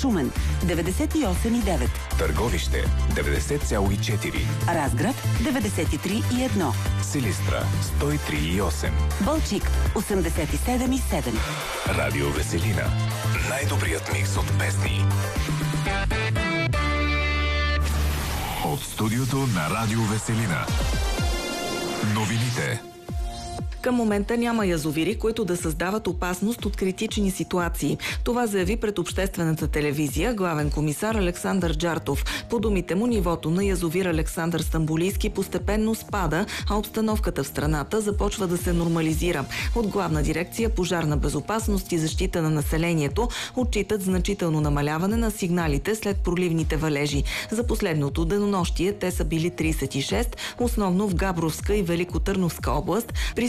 Шумен 98,9, Търговище 90,4, Разград 93,1, Силистра 103,8, Балчик 87,7. Радио Веселина. Най-добрият микс от песни. От студиото на Радио Веселина. Новините. Към момента няма язовири, които да създават опасност от критични ситуации. Това заяви пред обществената телевизия главен комисар Александър Джартов. По думите му, нивото на язовир Александър Стамболийски постепенно спада, а обстановката в страната започва да се нормализира. От Главна дирекция Пожарна безопасност и защита на населението отчитат значително намаляване на сигналите след проливните валежи. За последното денонощие те са били 36, основно в Габровска и Великотърновска област, при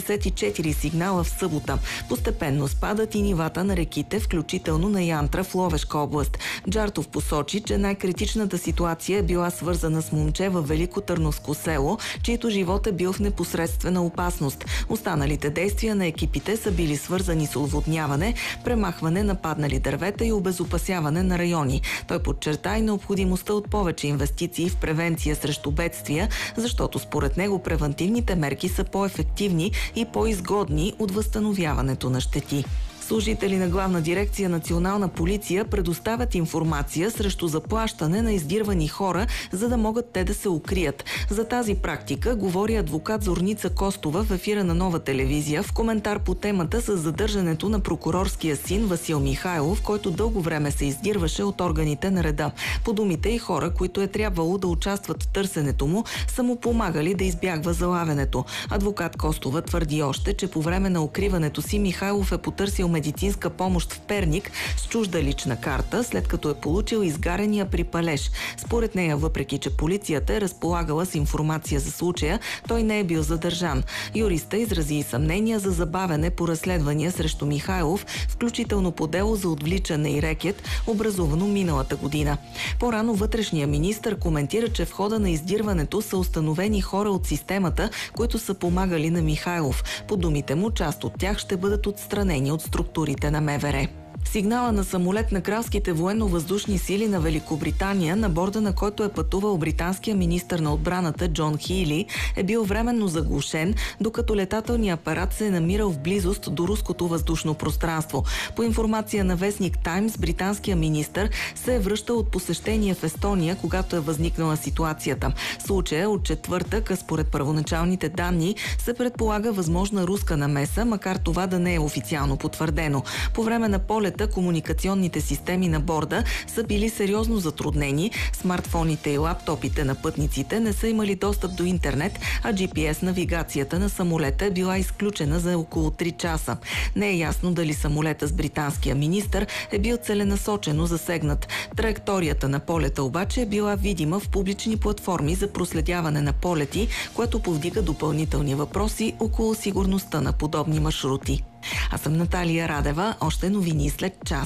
154 сигнала в събота. Постепенно спадат и нивата на реките, включително на Янтра в Ловешка област. Джартов посочи, че най-критичната ситуация е била свързана с момче във Великотърновско село, чието живот е бил в непосредствена опасност. Останалите действия на екипите са били свързани с отводняване, премахване на паднали дървета и обезопасяване на райони. Той подчерта и необходимостта от повече инвестиции в превенция срещу бедствия, защото според него превантивните мерки са по-ефективни и по-изгодни от възстановяването на щети. Служители на Главна дирекция Национална полиция предоставят информация срещу заплащане на издирвани хора, за да могат те да се укрият. За тази практика говори адвокат Зорница Костова в ефира на Нова телевизия в коментар по темата с задържането на прокурорския син Васил Михайлов, който дълго време се издирваше от органите на реда. По думите и хора, които е трябвало да участват в търсенето му, са му помагали да избягва залавянето. Адвокат Костова твърди още, че по време на укриването си Михайлов е потърсил медицинска помощ в Перник с чужда лична карта, след като е получил изгарения при палеж. Според нея, въпреки че полицията е разполагала с информация за случая, той не е бил задържан. Юриста изрази и съмнения за забавяне по разследвания срещу Михайлов, включително по дело за отвличане и рекет, образувано миналата година. По-рано вътрешния министър коментира, че в хода на издирването са установени хора от системата, които са помагали на Михайлов. По думите му, част от тях ще бъдат отстранени от структурите на МВР. Сигнала на самолет на кралските военно-въздушни сили на Великобритания, на борда на който е пътувал британския министър на отбраната Джон Хийли, е бил временно заглушен, докато летателният апарат се е намирал в близост до руското въздушно пространство. По информация на вестник Таймс, британския министър се е връщал от посещение в Естония, когато е възникнала ситуацията. Случая от четвъртък, според първоначалните данни, се предполага възможна руска намеса, макар това да не е официално потвърдено. По време на полета комуникационните системи на борда са били сериозно затруднени, смартфоните и лаптопите на пътниците не са имали достъп до интернет, а GPS-навигацията на самолета е била изключена за около 3 часа. Не е ясно дали самолета с британския министър е бил целенасочено засегнат. Траекторията на полета обаче е била видима в публични платформи за проследяване на полети, което повдига допълнителни въпроси около сигурността на подобни маршрути. Аз съм Наталия Радева. Още новини след час.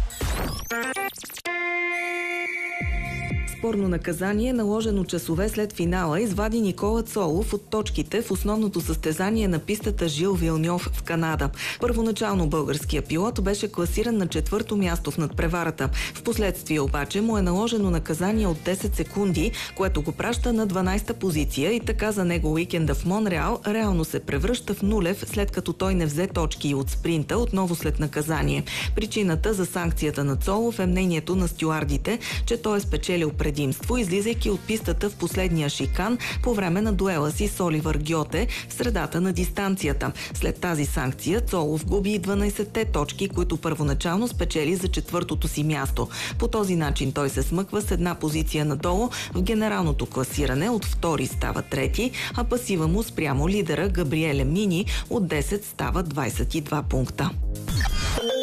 Спорно наказание, наложено часове след финала, извади Никола Цолов от точките в основното състезание на пистата Жил Вилньов в Канада. Първоначално българския пилот беше класиран на 4-то място в надпреварата. Впоследствие обаче му е наложено наказание от 10 секунди, което го праща на 12-та позиция и така за него уикенда в Монреал реално се превръща в нулев, след като той не взе точки от спринта, отново след наказание. Причината за санкцията на Цолов е мнението на стюардите, че той е спечелил предимство, излизайки от пистата в последния шикан по време на дуела си с Оливър Гьоте в средата на дистанцията. След тази санкция Цолов губи 12-те точки, които първоначално спечели за 4-тото си място. По този начин той се смъква с една позиция надолу в генералното класиране, от 2-ри става 3-ти, а пасива му спрямо лидера Габриеле Мини от 10 става 22 пункта.